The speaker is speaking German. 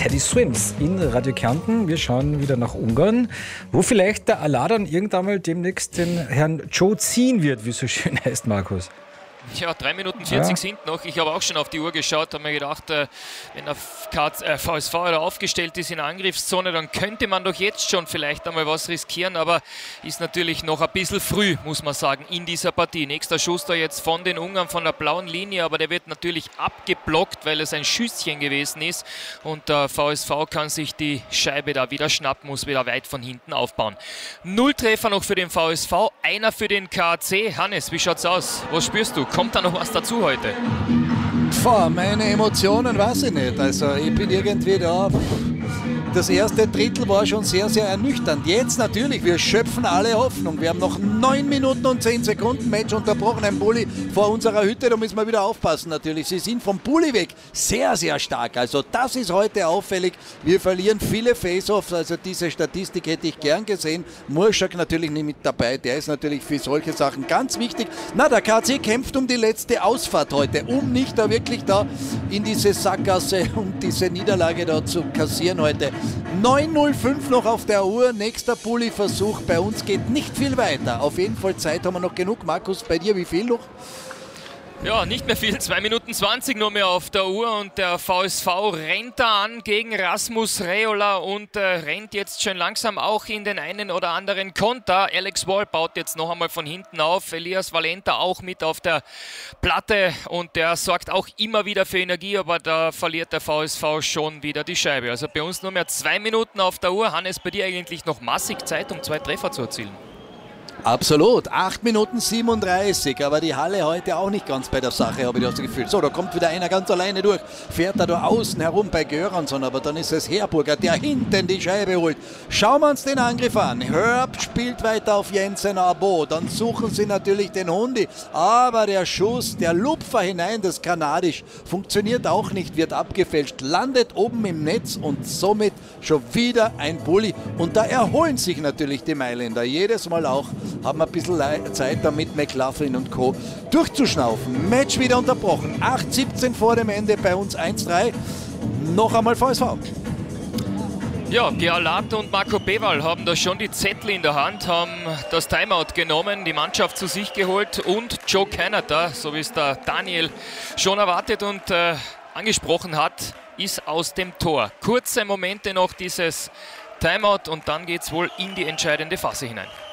Teddy Swims in Radio Kärnten. Wir schauen wieder nach Ungarn, wo vielleicht der Aladan irgendwann mal demnächst den Herrn Joe ziehen wird, wie es so schön heißt, Markus. Ja, 3 Minuten 40 sind noch. Ich habe auch schon auf die Uhr geschaut, habe mir gedacht, wenn der VSV aufgestellt ist in der Angriffszone, dann könnte man doch jetzt schon vielleicht einmal was riskieren, aber ist natürlich noch ein bisschen früh, muss man sagen, in dieser Partie. Nächster Schuss da jetzt von den Ungarn, von der blauen Linie, aber der wird natürlich abgeblockt, weil es ein Schüsschen gewesen ist und der VSV kann sich die Scheibe da wieder schnappen, muss wieder weit von hinten aufbauen. 0 Treffer noch für den VSV, einer für den KAC. Hannes, wie schaut's aus? Was spürst du? Kommt da noch was dazu heute? Meine Emotionen weiß ich nicht. Also ich bin irgendwie da. Das erste Drittel war schon sehr, sehr ernüchternd. Jetzt natürlich, wir schöpfen alle Hoffnung. Wir haben noch 9 Minuten und 10 Sekunden Match unterbrochen. Ein Bulli vor unserer Hütte, da müssen wir wieder aufpassen natürlich. Sie sind vom Bulli weg sehr, sehr stark. Also das ist heute auffällig. Wir verlieren viele Face-Offs, also diese Statistik hätte ich gern gesehen. Murschak natürlich nicht mit dabei, der ist natürlich für solche Sachen ganz wichtig. Na, der KC kämpft um die letzte Ausfahrt heute, um nicht da wirklich da in diese Sackgasse, um diese Niederlage da zu kassieren heute. 9:05 noch auf der Uhr, nächster Bulli-Versuch. Bei uns geht nicht viel weiter. Auf jeden Fall Zeit haben wir noch genug. Markus, bei dir wie viel noch? Ja, nicht mehr viel, 2 Minuten 20 nur mehr auf der Uhr und der VSV rennt da an gegen Rasmus Reola und rennt jetzt schon langsam auch in den einen oder anderen Konter. Alex Wall baut jetzt noch einmal von hinten auf, Elias Valenta auch mit auf der Platte und der sorgt auch immer wieder für Energie, aber da verliert der VSV schon wieder die Scheibe. Also bei uns nur mehr 2 Minuten auf der Uhr. Hannes, bei dir eigentlich noch massig Zeit, um 2 Treffer zu erzielen. Absolut, 8 Minuten 37, aber die Halle heute auch nicht ganz bei der Sache, habe ich das Gefühl. So, da kommt wieder einer ganz alleine durch, fährt er da außen herum bei Göransson, aber dann ist es Herburger, der hinten die Scheibe holt. Schauen wir uns den Angriff an. Herb spielt weiter auf Jensen Abo, dann suchen sie natürlich den Hundi, aber der Schuss, der Lupfer hinein, das kanadisch, funktioniert auch nicht, wird abgefälscht, landet oben im Netz und somit schon wieder ein Bulli. Und da erholen sich natürlich die Mailänder, jedes Mal auch. Haben ein bisschen Zeit, damit McLaughlin und Co. durchzuschnaufen. Match wieder unterbrochen. 8:17 vor dem Ende, bei uns 1:3. Noch einmal VSV. Ja, Gerald und Marco Bewal haben da schon die Zettel in der Hand, haben das Timeout genommen, die Mannschaft zu sich geholt und Joe Canada, so wie es der Daniel schon erwartet und angesprochen hat, ist aus dem Tor. Kurze Momente noch dieses Timeout und dann geht es wohl in die entscheidende Phase hinein.